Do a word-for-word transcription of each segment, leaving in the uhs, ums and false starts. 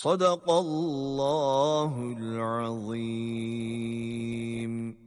Sadakallahul azim.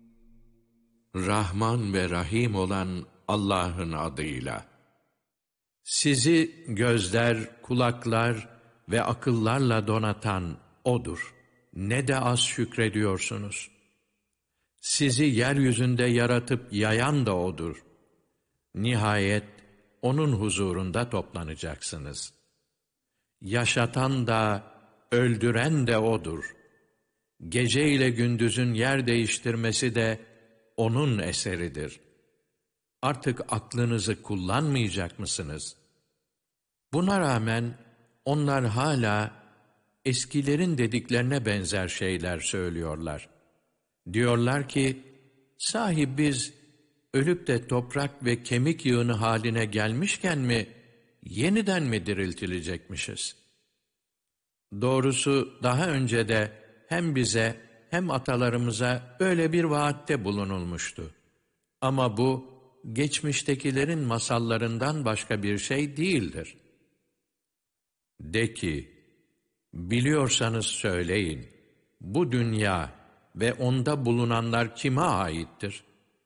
Rahman ve Rahim olan Allah'ın adıyla. Sizi gözler, kulaklar ve akıllarla donatan O'dur. Ne de az şükrediyorsunuz. Sizi yeryüzünde yaratıp yayan da O'dur. Nihayet O'nun huzurunda toplanacaksınız. Yaşatan da, öldüren de O'dur. Gece ile gündüzün yer değiştirmesi de O'nun eseridir. Artık aklınızı kullanmayacak mısınız? Buna rağmen onlar hala eskilerin dediklerine benzer şeyler söylüyorlar. Diyorlar ki, sahi biz ölüp de toprak ve kemik yığını haline gelmişken mi, yeniden mi diriltilecekmişiz? Doğrusu daha önce de hem bize hem atalarımıza öyle bir vaatte bulunulmuştu. Ama bu, geçmiştekilerin masallarından başka bir şey değildir. De ki, biliyorsanız söyleyin, bu dünya ve onda bulunanlar kime aittir?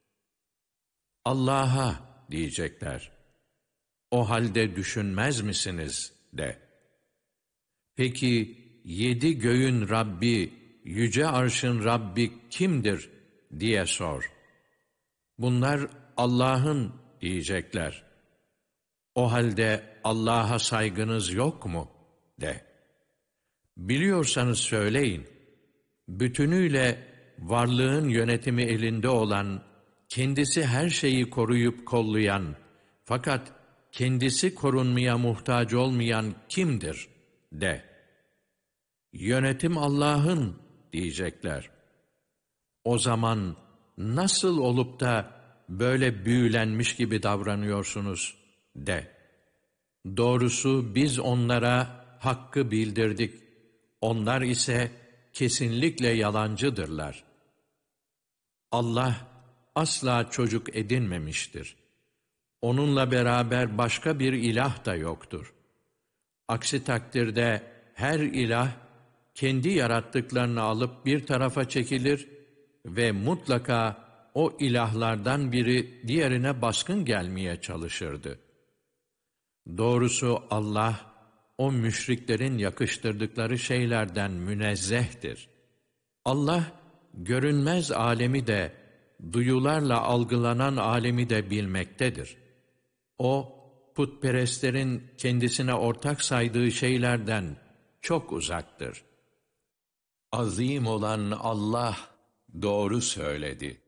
Allah'a diyecekler. O halde düşünmez misiniz de. Peki yedi göğün Rabbi, yüce arşın Rabbi kimdir diye sor. Bunlar Allah'ın diyecekler. O halde Allah'a saygınız yok mu de. Biliyorsanız söyleyin, bütünüyle varlığın yönetimi elinde olan, kendisi her şeyi koruyup kollayan, fakat kendisi korunmaya muhtaç olmayan kimdir de. Yönetim Allah'ın diyecekler. O zaman nasıl olup da böyle büyülenmiş gibi davranıyorsunuz de. Doğrusu biz onlara hakkı bildirdik. Onlar ise kesinlikle yalancıdırlar. Allah asla çocuk edinmemiştir. Onunla beraber başka bir ilah da yoktur. Aksi takdirde her ilah kendi yarattıklarını alıp bir tarafa çekilir ve mutlaka o ilahlardan biri diğerine baskın gelmeye çalışırdı. Doğrusu Allah, o müşriklerin yakıştırdıkları şeylerden münezzehtir. Allah, görünmez alemi de, duyularla algılanan alemi de bilmektedir. O, putperestlerin kendisine ortak saydığı şeylerden çok uzaktır. Azim olan Allah doğru söyledi.